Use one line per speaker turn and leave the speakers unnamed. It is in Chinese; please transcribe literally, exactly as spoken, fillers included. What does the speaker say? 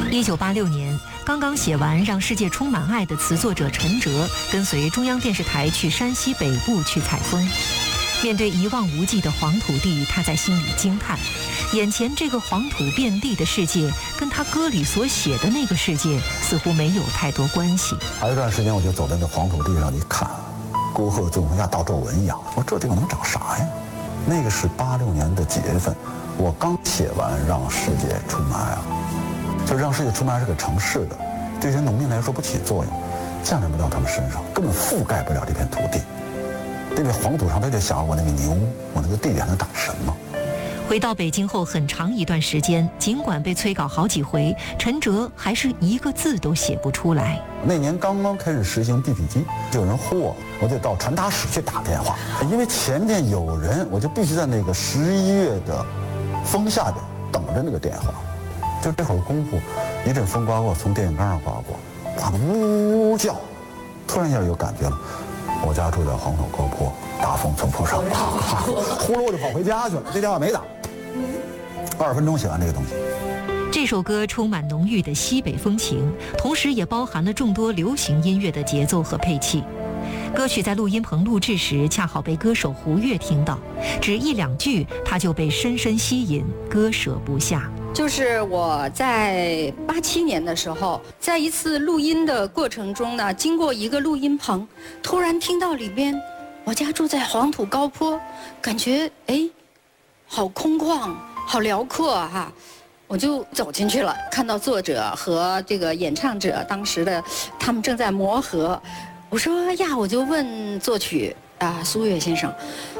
一九八六年，刚刚写完《让世界充满爱》的词作者陈哲，跟随中央电视台去山西北部去采风。面对一望无际的黄土地，他在心里惊叹：眼前这个黄土遍地的世界，跟他歌里所写的那个世界似乎没有太多关系。
还有一段时间，我就走在那黄土地上一看，沟壑就像大皱纹一样。我说这地方能长啥呀？那个是八六年的几月份，我刚写完《让世界充满爱》啊，就《让世界充满爱》是个城市的，对于农民来说不起作用，降临不到他们身上，根本覆盖不了这片土地。那个黄土上，他就想我那个牛，我那个地里还能长什么？
回到北京后很长一段时间，尽管被催稿好几回，陈哲还是一个字都写不出来。
那年刚刚开始实行地痞机，就有人呼我，我就到传达室去打电话，因为前面有人，我就必须在那个十一月的风下边等着那个电话。就这会儿功夫，一阵风刮过，从电线杆上刮过，刮得呜呜叫，突然一下有感觉了。我家住在黄土高坡，大风从坡上，啪啪，呼噜我就跑回家去了。这电话没打，二十分钟写完这个东西。
这首歌充满浓郁的西北风情，同时也包含了众多流行音乐的节奏和配器。歌曲在录音棚录制时，恰好被歌手胡越听到，只一两句，他就被深深吸引，割舍不下。
就是我在八七年的时候，在一次录音的过程中呢，经过一个录音棚，突然听到里边，我家住在黄土高坡，感觉哎，好空旷，好辽阔哈、啊，我就走进去了，看到作者和这个演唱者当时的他们正在磨合，我说呀，我就问作曲啊苏越先生，